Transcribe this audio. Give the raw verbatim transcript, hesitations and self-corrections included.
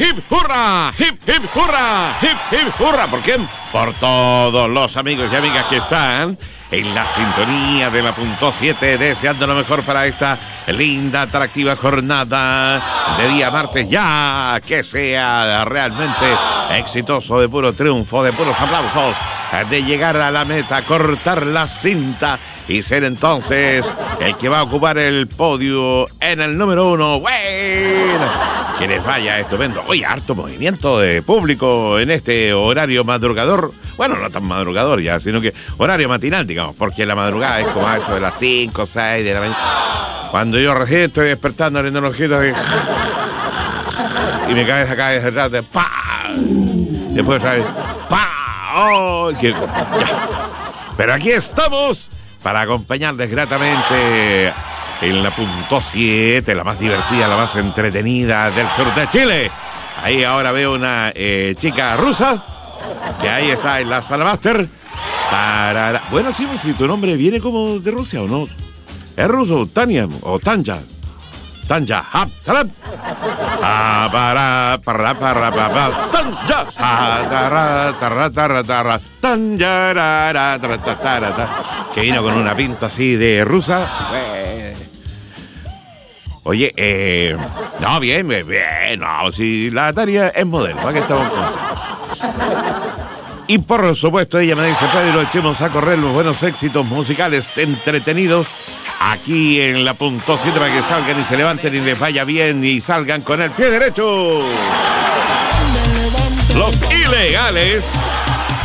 hip, hurra, hip, hip, hurra, hip, hip, hurra. ¿Por quién? Por todos los amigos y amigas que están en la sintonía de la punto siete, deseando lo mejor para esta linda, atractiva jornada de día martes ya, que sea realmente exitoso, de puro triunfo, de puros aplausos, de llegar a la meta, cortar la cinta y ser entonces el que va a ocupar el podio en el número uno. Bueno, que les vaya estupendo. Oye, harto movimiento de público en este horario madrugador. Bueno, no tan madrugador ya, sino que horario matinal, digamos, porque la madrugada es como a eso de las cinco, seis de la mañana. Cuando yo recién estoy despertando, abriendo los ojitos y, y mi cabeza cae desde atrás de ¡pa! Después, ¿sabes? ¡Pa! ¡Oh! Que, pero aquí estamos para acompañarles gratamente en la punto siete, la más divertida, la más entretenida del sur de Chile. Ahí ahora veo una eh, chica rusa, que ahí está en la sala máster. Tarara. Bueno, sí, pues si tu nombre viene como de Rusia o no. ¿Es ruso? Tania o Tanja. Tanja. Ha, tarap. Ha, para, para, para, para, Tanja. Ha, tarra, tarra, tarra, tarra. Tanja, tarra, tarra, tarra, tarra. Que vino con una pinta así de rusa. Oye, eh... no, bien, bien, bien. No, si la Tania es modelo, ¿para qué estamos contentos? Y por supuesto ella me dice, Pedro, echemos a correr los buenos éxitos musicales entretenidos aquí en la punto siete para que salgan y se levanten y les vaya bien y salgan con el pie derecho. Los ilegales